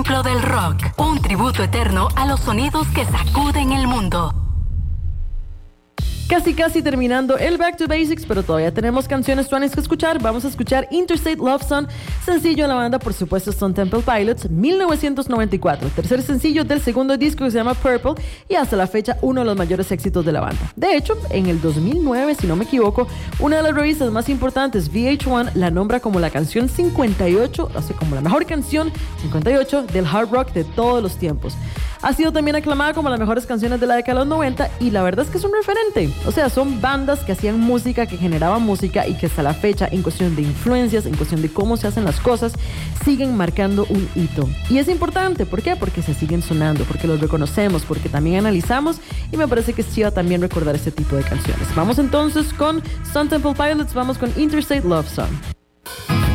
templo del rock, un tributo eterno a los sonidos que sacuden el mundo. Casi terminando el Back to Basics, pero todavía tenemos canciones tuanes que escuchar. Vamos a escuchar Interstate Love Song, sencillo de la banda, por supuesto, Stone Temple Pilots, 1994, tercer sencillo del segundo disco que se llama Purple y hasta la fecha uno de los mayores éxitos de la banda. De hecho, en el 2009, si no me equivoco, una de las revistas más importantes, VH1, la nombra como la canción 58, o sea, como la mejor canción 58 del hard rock de todos los tiempos. Ha sido también aclamada como las mejores canciones de la década de los 90 y la verdad es que es un referente. O sea, son bandas que hacían música, que generaban música y que hasta la fecha, en cuestión de influencias, en cuestión de cómo se hacen las cosas, siguen marcando un hito. Y es importante, ¿por qué? Porque se siguen sonando, porque los reconocemos, porque también analizamos y me parece que es chido también recordar este tipo de canciones. Vamos entonces con Stone Temple Pilots, vamos con Interstate Love Song.